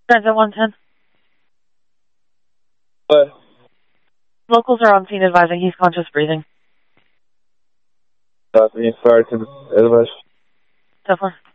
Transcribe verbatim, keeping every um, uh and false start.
Transit one ten. What? Locals are on scene advising he's conscious breathing. Copy. Fire to the advice. So far.